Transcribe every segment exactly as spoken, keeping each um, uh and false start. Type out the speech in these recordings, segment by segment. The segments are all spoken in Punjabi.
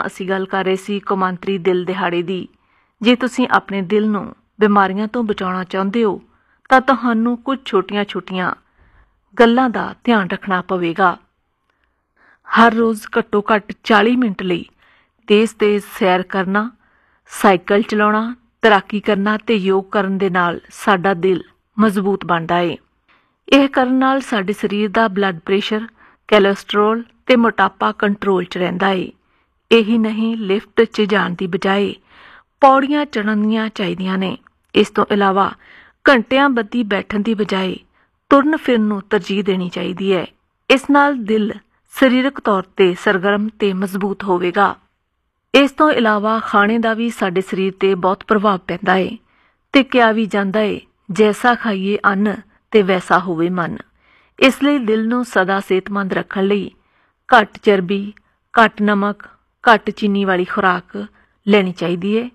ਅਸੀਂ ਗੱਲ ਕਰ ਰਹੇ ਸੀ ਕੌਮਾਂਤਰੀ ਦਿਲ ਦਿਹਾੜੇ ਦੀ। ਜੇ ਤੁਸੀਂ ਆਪਣੇ ਦਿਲ ਨੂੰ ਬਿਮਾਰੀਆਂ ਤੋਂ ਬਚਾਉਣਾ ਚਾਹੁੰਦੇ ਹੋ ਤਾਂ ਤੁਹਾਨੂੰ ਕੁਝ ਛੋਟੀਆਂ-ਛੋਟੀਆਂ ਗੱਲਾਂ ਦਾ ਧਿਆਨ ਰੱਖਣਾ ਪਵੇਗਾ। ਹਰ ਰੋਜ਼ ਘੱਟੋ ਘੱਟ ਚਾਲੀ ਮਿੰਟ ਲਈ ਤੇਜ਼-ਤੇਜ਼ ਸੈਰ ਕਰਨਾ, ਸਾਈਕਲ ਚਲਾਉਣਾ, ਤੈਰਾਕੀ ਕਰਨਾ ਤੇ ਯੋਗ ਕਰਨ ਦੇ ਨਾਲ ਸਾਡਾ ਦਿਲ ਮਜ਼ਬੂਤ ਬਣਦਾ ਏ। ਇਹ ਕਰਨ ਨਾਲ ਸਾਡੇ ਸਰੀਰ ਦਾ ਬਲੱਡ ਪ੍ਰੈਸ਼ਰ, ਕੋਲੇਸਟਰੋਲ ਤੇ ਮੋਟਾਪਾ ਕੰਟਰੋਲ 'ਚ ਰਹਿੰਦਾ ਏ। ਇਹੀ ਨਹੀਂ, ਲਿਫਟ 'ਚ ਜਾਣ ਦੀ ਬਜਾਏ ਪੌੜੀਆਂ ਚੜ੍ਹਨੀਆਂ ਚਾਹੀਦੀਆਂ ਨੇ। ਇਸ ਤੋਂ ਇਲਾਵਾ ਘੰਟਿਆਂ ਬੱਧੀ ਬੈਠਣ ਦੀ ਬਜਾਏ ਤੁਰਨ ਫਿਰਨ ਨੂੰ ਤਰਜੀਹ ਦੇਣੀ ਚਾਹੀਦੀ ਹੈ। ਇਸ ਨਾਲ ਦਿਲ ਸਰੀਰਕ ਤੌਰ 'ਤੇ ਸਰਗਰਮ ਤੇ ਮਜ਼ਬੂਤ ਹੋਵੇਗਾ। ਇਸ ਤੋਂ ਇਲਾਵਾ ਖਾਣੇ ਦਾ ਵੀ ਸਾਡੇ ਸਰੀਰ 'ਤੇ ਬਹੁਤ ਪ੍ਰਭਾਵ ਪੈਂਦਾ ਏ ਤੇ ਕਿਹਾ ਵੀ ਜਾਂਦਾ ਏ, ਜੈਸਾ ਖਾਈਏ ਅੰਨ ਤੇ ਵੈਸਾ ਹੋਵੇ ਮਨ। ਇਸ ਲਈ ਦਿਲ ਨੂੰ ਸਦਾ ਸਿਹਤਮੰਦ ਰੱਖਣ ਲਈ ਘੱਟ ਚਰਬੀ, ਘੱਟ ਨਮਕ, ਘੱਟ ਚੀਨੀ ਵਾਲੀ ਖੁਰਾਕ ਲੈਣੀ ਚਾਹੀਦੀ ਏ।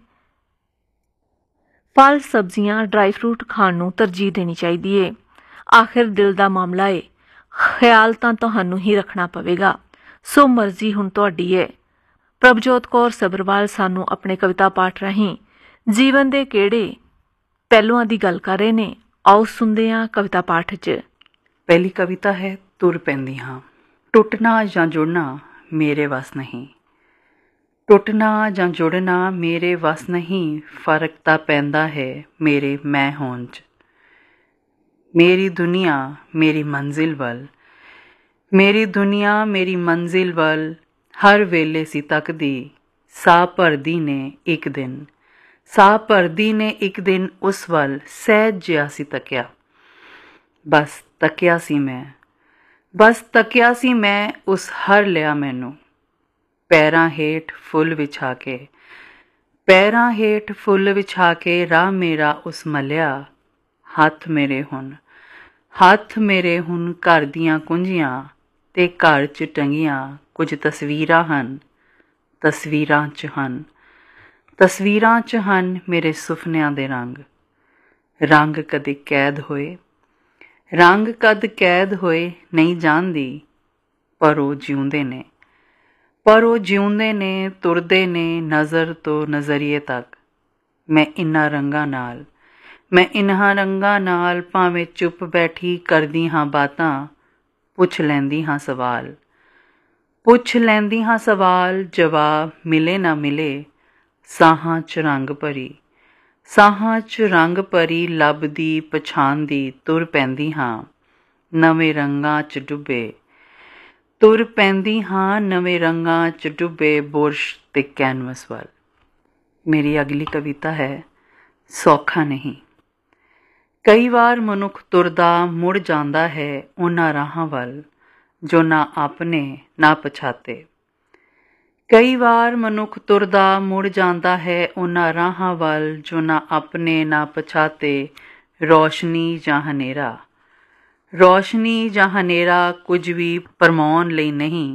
ਫਲ, ਸਬਜ਼ੀਆਂ, ਡਰਾਈ ਫਰੂਟ ਖਾਣ ਨੂੰ ਤਰਜੀਹ ਦੇਣੀ ਚਾਹੀਦੀ ਏ। ਆਖਿਰ ਦਿਲ ਦਾ ਮਾਮਲਾ ਏ, ਖਿਆਲ ਤਾਂ ਤੁਹਾਨੂੰ ਹੀ ਰੱਖਣਾ ਪਵੇਗਾ, ਸੋ ਮਰਜ਼ੀ ਹੁਣ ਤੁਹਾਡੀ ਹੈ। ਪ੍ਰਭਜੋਤ ਕੌਰ ਸਬਰਵਾਲ ਸਾਨੂੰ ਆਪਣੇ ਕਵਿਤਾ ਪਾਠ ਰਾਹੀਂ ਜੀਵਨ ਦੇ ਕਿਹੜੇ ਪਹਿਲੂਆਂ ਦੀ ਗੱਲ ਕਰ ਰਹੇ ਨੇ। ਆਓ ਸੁਣਦੇ ਹਾਂ ਕਵਿਤਾ ਪਾਠ 'ਚ। ਪਹਿਲੀ ਕਵਿਤਾ ਹੈ ਤੁਰ ਪੈਂਦੀ ਹਾਂ। ਟੁੱਟਣਾ ਜਾਂ ਜੁੜਨਾ ਮੇਰੇ ਵੱਸ ਨਹੀਂ, ਟੁੱਟਣਾ ਜਾਂ ਜੁੜਨਾ ਮੇਰੇ ਵੱਸ ਨਹੀਂ, ਫਰਕ ਤਾਂ ਪੈਂਦਾ ਹੈ ਮੇਰੇ ਮੈਂ ਹੋਣ 'ਚ। ਮੇਰੀ ਦੁਨੀਆ ਮੇਰੀ ਮੰਜ਼ਿਲ ਵੱਲ, ਮੇਰੀ ਦੁਨੀਆ ਮੇਰੀ ਮੰਜ਼ਿਲ ਵੱਲ ਹਰ ਵੇਲੇ ਸੀ ਤੱਕਦੀ, ਸਾਹ ਭਰਦੀ ਨੇ ਇੱਕ ਦਿਨ, ਸਾਹ ਭਰਦੀ ਨੇ ਇੱਕ ਦਿਨ ਉਸ ਵੱਲ ਸਹਿਜ ਜਿਹਾ ਸੀ ਤੱਕਿਆ। ਬਸ ਤੱਕਿਆ ਸੀ ਮੈਂ, ਬਸ ਤੱਕਿਆ ਸੀ ਮੈਂ, ਉਸ ਹਰ ਲਿਆ ਮੈਨੂੰ। ਪੈਰਾਂ ਹੇਠ ਫੁੱਲ ਵਿਛਾ ਕੇ, ਪੈਰਾਂ ਹੇਠ ਫੁੱਲ ਵਿਛਾ ਕੇ ਰਾਹ ਮੇਰਾ ਉਸ ਮਲਿਆ। ਹੱਥ ਮੇਰੇ ਹੁਣ, ਹੱਥ ਮੇਰੇ ਹੁਣ ਘਰ ਦੀਆਂ ਕੁੰਜੀਆਂ ਤੇ ਘਰ 'ਚ ਟੰਗੀਆਂ ਕੁਝ ਤਸਵੀਰਾਂ ਹਨ, ਤਸਵੀਰਾਂ 'ਚ ਹਨ, ਤਸਵੀਰਾਂ 'ਚ ਹਨ ਮੇਰੇ ਸੁਪਨਿਆਂ ਦੇ ਰੰਗ। ਰੰਗ ਕਦੇ ਕੈਦ ਹੋਏ, ਰੰਗ ਕਦ ਕੈਦ ਹੋਏ ਨਹੀਂ ਜਾਣਦੀ, ਪਰ ਉਹ ਜਿਉਂਦੇ ਨੇ, ਪਰ ਉਹ ਜਿਉਂਦੇ ਨੇ, ਤੁਰਦੇ ਨੇ ਨਜ਼ਰ ਤੋਂ ਨਜ਼ਰੀਏ ਤੱਕ। ਮੈਂ ਇਨ੍ਹਾਂ ਰੰਗਾਂ ਨਾਲ, ਮੈਂ ਇਨ੍ਹਾਂ ਰੰਗਾਂ ਨਾਲ ਭਾਵੇਂ ਚੁੱਪ ਬੈਠੀ ਕਰਦੀ ਹਾਂ ਬਾਤਾਂ, ਪੁੱਛ ਲੈਂਦੀ ਹਾਂ ਸਵਾਲ, ਪੁੱਛ ਲੈਂਦੀ ਹਾਂ ਸਵਾਲ, ਜਵਾਬ ਮਿਲੇ ਨਾ ਮਿਲੇ। ਸਾਹਾਂ 'ਚ ਰੰਗ ਭਰੀ, ਸਾਹਾਂ 'ਚ ਰੰਗ ਭਰੀ ਲੱਭਦੀ ਪਛਾਣਦੀ ਤੁਰ ਪੈਂਦੀ ਹਾਂ ਨਵੇਂ ਰੰਗਾਂ 'ਚ ਡੁੱਬੇ, ਤੁਰ ਪੈਂਦੀ ਹਾਂ ਨਵੇਂ ਰੰਗਾਂ 'ਚ ਡੁੱਬੇ ਬੁਰਸ਼ ਤੇ ਕੈਨਵਸ ਵੱਲ। ਮੇਰੀ ਅਗਲੀ ਕਵਿਤਾ ਹੈ ਸੌਖਾ ਨਹੀਂ। ਕਈ ਵਾਰ ਮਨੁੱਖ ਤੁਰਦਾ ਮੁੜ ਜਾਂਦਾ ਹੈ ਉਹਨਾਂ ਰਾਹਾਂ ਵੱਲ ਜੋ ਨਾ ਆਪਣੇ ਨਾ ਪਛਾਤੇ। ਕਈ ਵਾਰ ਮਨੁੱਖ ਤੁਰਦਾ ਮੁੜ ਜਾਂਦਾ ਹੈ ਉਹਨਾਂ ਰਾਹਾਂ ਵੱਲ ਜੋ ਨਾ ਆਪਣੇ ਨਾ ਪਛਾਤੇ। ਰੌਸ਼ਨੀ ਜਾਂ ਹਨੇਰਾ, ਰੌਸ਼ਨੀ ਜਾਂ ਹਨੇਰਾ ਕੁਝ ਵੀ ਭਰਮਾਉਣ ਲਈ ਨਹੀਂ,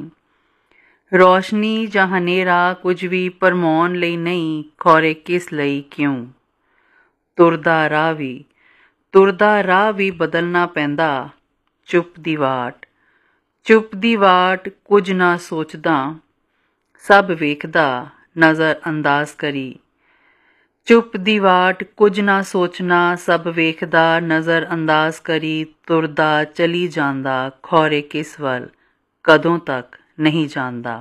ਰੌਸ਼ਨੀ ਜਾਂ ਹਨੇਰਾ ਕੁਝ ਵੀ ਭਰਮਾਉਣ ਲਈ ਨਹੀਂ, ਖੌਰੇ ਕਿਸ ਲਈ ਕਿਉਂ। ਤੁਰਦਾ ਰਾਹ ਵੀ, ਤੁਰਦਾ ਰਾਹ ਵੀ ਬਦਲਣਾ ਪੈਂਦਾ, ਚੁੱਪ ਦੀ ਵਾਟ, ਚੁੱਪ ਦੀ ਵਾਟ ਕੁਝ ਨਾ ਸੋਚਦਾ, ਸਭ ਵੇਖਦਾ ਨਜ਼ਰ ਅੰਦਾਜ਼ ਕਰੀ। ਚੁੱਪ ਦੀ ਵਾਟ ਕੁਝ ਨਾ ਸੋਚਣਾ, ਸਭ ਵੇਖਦਾ ਨਜ਼ਰ ਅੰਦਾਜ਼ ਕਰੀ। ਤੁਰਦਾ ਚਲੀ ਜਾਂਦਾ ਖੌਰੇ ਕਿਸ ਵੱਲ, ਕਦੋਂ ਤੱਕ ਨਹੀਂ ਜਾਣਦਾ।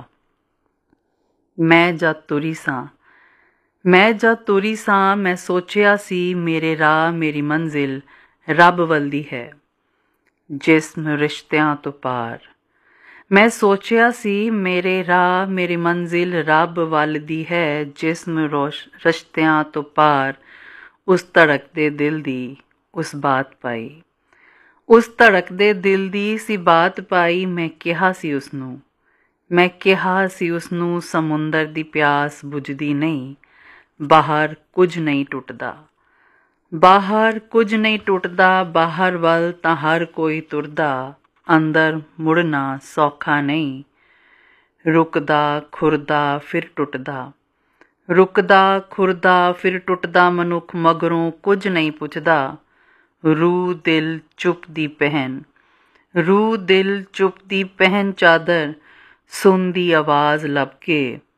ਮੈਂ ਜਦ ਤੁਰੀ ਸਾਂ, ਮੈਂ ਜਦ ਤੁਰੀ ਸਾਂ, ਮੈਂ ਸੋਚਿਆ ਸੀ ਮੇਰੇ ਰਾਹ ਮੇਰੀ ਮੰਜ਼ਿਲ ਰੱਬ ਵੱਲ ਦੀ ਹੈ, ਜਿਸਮ ਰਿਸ਼ਤਿਆਂ ਤੋਂ ਪਾਰ। ਮੈਂ ਸੋਚਿਆ ਸੀ ਮੇਰੇ ਰਾਹ ਮੇਰੀ ਮੰਜ਼ਿਲ ਰੱਬ ਵੱਲ ਦੀ ਹੈ, ਜਿਸਮ ਰੋਸ਼ ਰਿਸ਼ਤਿਆਂ ਤੋਂ ਪਾਰ। ਉਸ ਧੜਕਦੇ ਦਿਲ ਦੀ ਉਸ ਬਾਤ ਪਾਈ, ਉਸ ਧੜਕਦੇ ਦਿਲ ਦੀ ਸੀ ਬਾਤ ਪਾਈ। ਮੈਂ ਕਿਹਾ ਸੀ ਉਸਨੂੰ, ਮੈਂ ਕਿਹਾ ਸੀ ਉਸਨੂੰ, ਸਮੁੰਦਰ ਦੀ ਪਿਆਸ ਬੁਝਦੀ ਨਹੀਂ, ਬਾਹਰ ਕੁਝ ਨਹੀਂ ਟੁੱਟਦਾ, ਬਾਹਰ ਕੁਝ ਨਹੀਂ ਟੁੱਟਦਾ। ਬਾਹਰ ਵੱਲ ਤਾਂ ਹਰ ਕੋਈ ਤੁਰਦਾ, ਅੰਦਰ ਮੁੜਨਾ ਸੌਖਾ ਨਹੀਂ। ਰੁਕਦਾ ਖੁਰਦਾ ਫਿਰ ਟੁੱਟਦਾ, ਰੁਕਦਾ ਖੁਰਦਾ ਫਿਰ ਟੁੱਟਦਾ। ਮਨੁੱਖ ਮਗਰੋਂ ਕੁਝ ਨਹੀਂ ਪੁੱਛਦਾ, ਰੂਹ ਦਿਲ ਚੁੱਪ ਦੀ ਪਹਿਨ, ਰੂਹ ਦਿਲ ਚੁੱਪ ਦੀ ਪਹਿਨ ਚਾਦਰ। ਸੁਣਦੀ ਆਵਾਜ਼ ਲੱਭ ਕੇ